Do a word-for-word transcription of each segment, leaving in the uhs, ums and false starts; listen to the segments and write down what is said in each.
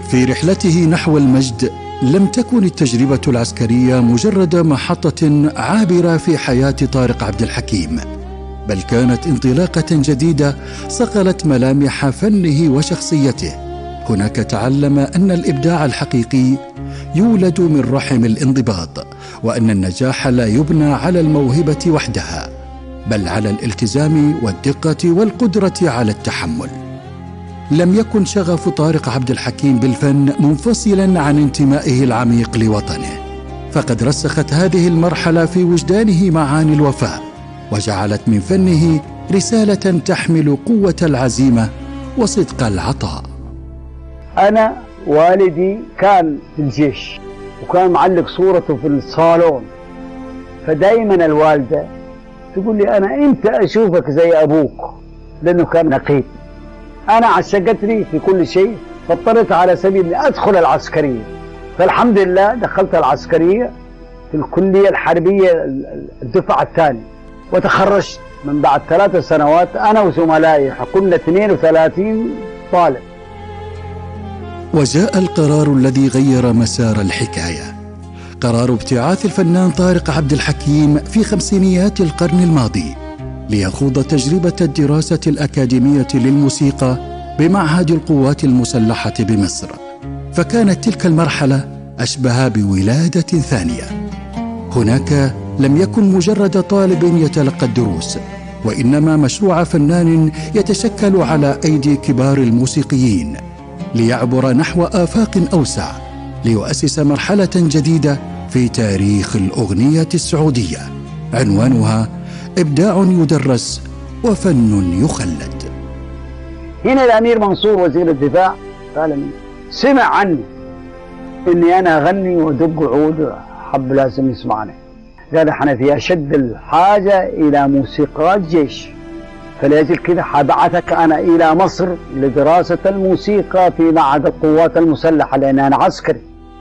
في رحلته نحو المجد لم تكن التجربة العسكرية مجرد محطة عابرة في حياة طارق عبد الحكيم، بل كانت انطلاقة جديدة صقلت ملامح فنه وشخصيته. هناك تعلم أن الإبداع الحقيقي يولد من رحم الانضباط، وأن النجاح لا يبنى على الموهبة وحدها، بل على الالتزام والدقة والقدرة على التحمل. لم يكن شغف طارق عبد الحكيم بالفن منفصلا عن انتمائه العميق لوطنه، فقد رسخت هذه المرحلة في وجدانه معاني الوفاء، وجعلت من فنه رسالة تحمل قوة العزيمة وصدق العطاء. أنا والدي كان في الجيش وكان معلق صورته في الصالون، فدايما الوالدة تقول لي أنا إمتى أشوفك زي أبوك، لأنه كان نقيب. أنا عشقتني في كل شيء، فاضطريت على سبيل أني أدخل العسكرية، فالحمد لله دخلت العسكرية في الكلية الحربية الدفعة الثانية، وتخرجت من بعد ثلاث سنوات أنا وزملائي، كنا اثنين وثلاثين طالب. وجاء القرار الذي غير مسار الحكاية، قرار ابتعاث الفنان طارق عبد الحكيم في خمسينيات القرن الماضي ليخوض تجربة الدراسة الأكاديمية للموسيقى بمعهد القوات المسلحة بمصر. فكانت تلك المرحلة أشبه بولادة ثانية. هناك لم يكن مجرد طالب يتلقى الدروس، وإنما مشروع فنان يتشكل على أيدي كبار الموسيقيين ليعبر نحو آفاق أوسع، ليؤسس مرحلة جديدة في تاريخ الأغنية السعودية، عنوانها إبداع يدرس وفن يخلد. هنا الأمير منصور وزير الدفاع قال سمع عني إني أنا أغني ودق عود، حب لازم يسمعني، قال احنا في أشد الحاجة إلى موسيقات جيش، فلأجل كذا حبعثك أنا إلى مصر لدراسة الموسيقى في معهد القوات المسلحة، لأن أنا عسكري.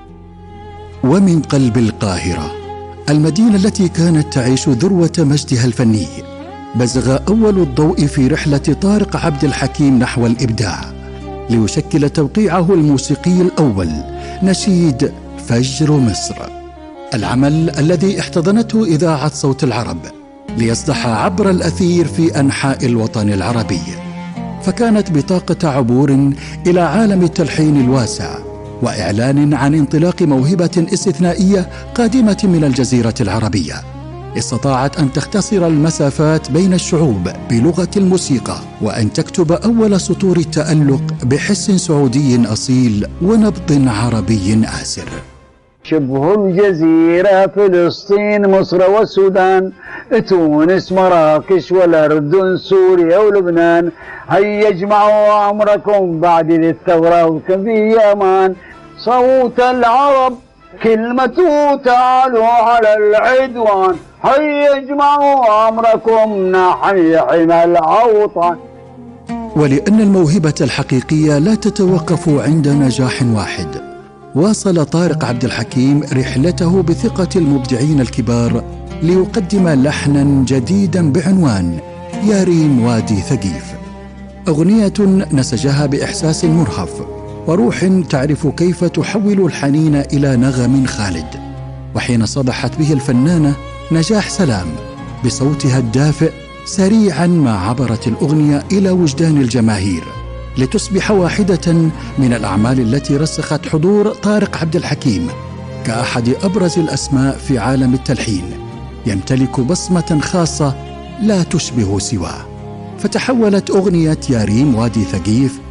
ومن قلب القاهرة، المدينة التي كانت تعيش ذروة مجدها الفني، بزغ أول الضوء في رحلة طارق عبد الحكيم نحو الإبداع، ليشكل توقيعه الموسيقي الأول نشيد فجر مصر، العمل الذي احتضنته إذاعة صوت العرب ليصدح عبر الأثير في أنحاء الوطن العربي. فكانت بطاقة عبور إلى عالم التلحين الواسع، وإعلان عن انطلاق موهبة استثنائية قادمة من الجزيرة العربية، استطاعت أن تختصر المسافات بين الشعوب بلغة الموسيقى، وأن تكتب أول سطور التألق بحس سعودي أصيل ونبض عربي آسر. شبه الجزيرة فلسطين مصر والسودان تونس مراكش والأردن سوريا ولبنان، هيا اجمعوا أمركم بعد ذي الثورة وكن في أمان، صوت العرب كلمته تعالوا على العدوان، هيا اجمعوا أمركم نحيي حمى الأوطان. ولأن الموهبة الحقيقية لا تتوقف عند نجاح واحد، واصل طارق عبد الحكيم رحلته بثقة المبدعين الكبار ليقدم لحنا جديدا بعنوان يا ريم وادي ثقيف، أغنية نسجها بإحساس مرهف وروح تعرف كيف تحول الحنين إلى نغم خالد. وحين صدحت به الفنانة نجاح سلام بصوتها الدافئ، سريعا ما عبرت الأغنية إلى وجدان الجماهير، لتصبح واحدة من الأعمال التي رسخت حضور طارق عبد الحكيم كأحد أبرز الأسماء في عالم التلحين، يمتلك بصمة خاصة لا تشبه سواه. فتحولت أغنية يا ريم وادي ثقيف